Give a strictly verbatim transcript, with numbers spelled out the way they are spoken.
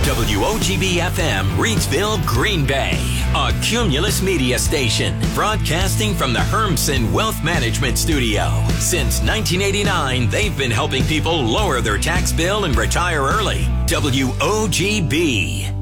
W O G B F M, Reidsville, Green Bay. A Cumulus Media station broadcasting from the Hermsen Wealth Management Studio. Since nineteen eighty-nine, they've been helping people lower their tax bill and retire early. W O G B.